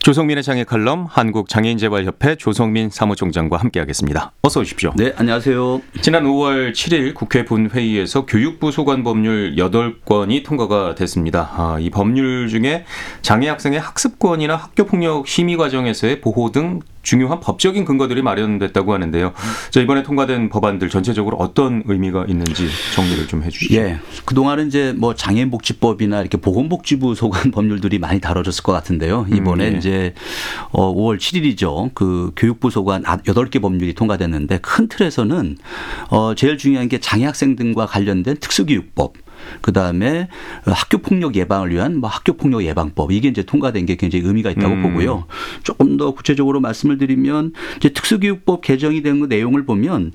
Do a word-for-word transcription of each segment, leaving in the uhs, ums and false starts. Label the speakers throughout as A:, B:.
A: 조성민의 장애 칼럼 한국장애인재발협회 조성민 사무총장과 함께하겠습니다. 어서 오십시오.
B: 네, 안녕하세요.
A: 지난 오월 칠일 국회 본회의에서 교육부 소관 법률 여덟 건이 통과가 됐습니다. 아, 이 법률 중에 장애 학생의 학습권이나 학교폭력 심의 과정에서의 보호 등 중요한 법적인 근거들이 마련됐다고 하는데요. 자, 이번에 통과된 법안들 전체적으로 어떤 의미가 있는지 정리를 좀 해주시죠.
B: 예, 그동안은 이제 뭐 장애인복지법이나 이렇게 보건복지부 소관 법률들이 많이 다뤄졌을 것 같은데요. 이번에
A: 음, 예.
B: 이제 오월 칠일이죠. 그 교육부 소관 여덟 개 법률이 통과됐는데 큰 틀에서는 어 제일 중요한 게 장애 학생 등과 관련된 특수교육법. 그 다음에 학교 폭력 예방을 위한 뭐 학교 폭력 예방법 이게 이제 통과된 게 굉장히 의미가 있다고
A: 음.
B: 보고요. 조금 더 구체적으로 말씀을 드리면 이제 특수교육법 개정이 된 그 내용을 보면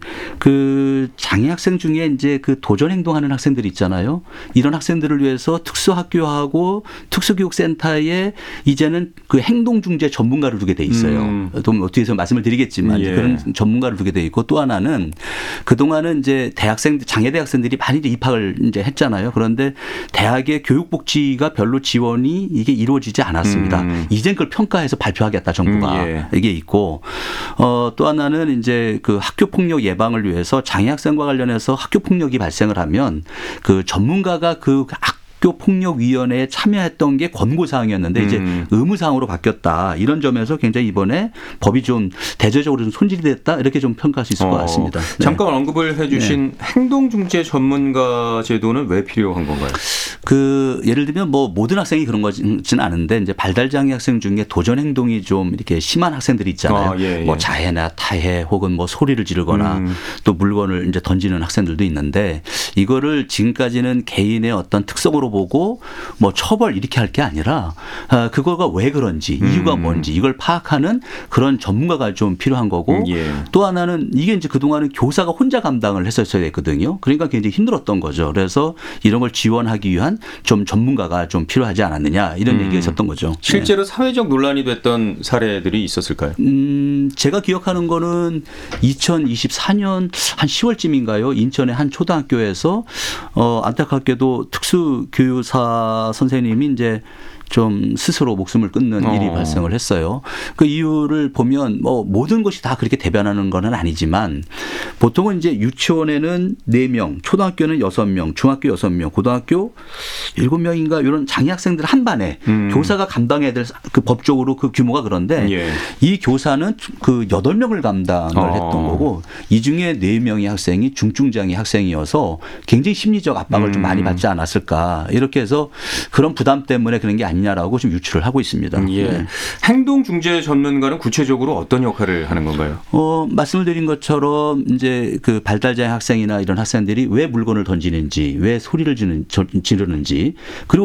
B: 그 장애 학생 중에 이제 그 도전 행동하는 학생들이 있잖아요. 이런 학생들을 위해서 특수학교하고 특수교육센터에 이제는 그 행동중재 전문가를 두게 돼 있어요.
A: 음.
B: 좀 뒤에서 말씀을 드리겠지만
A: 예.
B: 그런 전문가를 두게 돼 있고 또 하나는 그 동안은 이제 대학생 장애 대학생들이 많이 입학을 이제 했잖아요. 그런데 대학의 교육복지가 별로 지원이 이게 이루어지지 않았습니다.
A: 음.
B: 이젠 그걸 평가해서 발표하겠다 정부가
A: 음, 예.
B: 이게 있고 어, 또 하나는 이제 그 학교 폭력 예방을 위해서 장애 학생과 관련해서 학교 폭력이 발생을 하면 그 전문가가 그 학 학교폭력위원회에 참여했던 게 권고사항이었는데 이제
A: 음.
B: 의무사항으로 바뀌었다. 이런 점에서 굉장히 이번에 법이 좀 대대적으로 좀 손질이 됐다. 이렇게 좀 평가할 수 있을
A: 어,
B: 것 같습니다. 네.
A: 잠깐 언급을 해 주신 네. 행동중재 전문가 제도는 왜 필요한 건가요?
B: 그 예를 들면 뭐 모든 학생이 그런 거지는 않은데 이제 발달장애 학생 중에 도전 행동이 좀 이렇게 심한 학생들이 있잖아요.
A: 아, 예, 예.
B: 뭐 자해나 타해 혹은 뭐 소리를 지르거나
A: 음.
B: 또 물건을 이제 던지는 학생들도 있는데 이거를 지금까지는 개인의 어떤 특성으로 보고 뭐 처벌 이렇게 할 게 아니라 그거가 왜 그런지 이유가
A: 음.
B: 뭔지 이걸 파악하는 그런 전문가가 좀 필요한 거고
A: 예.
B: 또 하나는 이게 이제 그동안은 교사가 혼자 감당을 했었어야 됐거든요. 그러니까 굉장히 힘들었던 거죠. 그래서 이런 걸 지원하기 위한 좀 전문가가 좀 필요하지 않았느냐 이런
A: 음.
B: 얘기가 있었던 거죠.
A: 실제로 네. 사회적 논란이 됐던 사례들이 있었을까요?
B: 음, 제가 기억하는 거는 이천이십사년 한 시월쯤인가요? 인천의 한 초등학교에서 어, 안타깝게도 특수교사 선생님이 이제 좀 스스로 목숨을 끊는
A: 어.
B: 일이 발생을 했어요. 그 이유를 보면 뭐 모든 것이 다 그렇게 대변하는 건 아니지만 보통은 이제 유치원에는 네 명, 초등학교는 여섯 명, 중학교 여섯 명, 고등학교 일곱 명인가 이런 장애 학생들 한 반에
A: 음.
B: 교사가 감당해야 될 그 법적으로 그 규모가 그런데
A: 예.
B: 이 교사는 그 여덟 명을 감당을
A: 어.
B: 했던 거고 이 중에 네 명의 학생이 중증장애 학생이어서 굉장히 심리적 압박을
A: 음.
B: 좀 많이 받지 않았을까 이렇게 해서 그런 부담 때문에 그런 게 아니냐라고 좀 유추를 하고 있습니다.
A: 예.
B: 네.
A: 행동중재 전문가는 구체적으로 어떤 역할을 하는 건가요?
B: 어, 말씀을 드린 것처럼 이제 그 발달장애 학생이나 이런 학생들이 왜 물건을 던지는지, 왜 소리를 지르는지, 그리고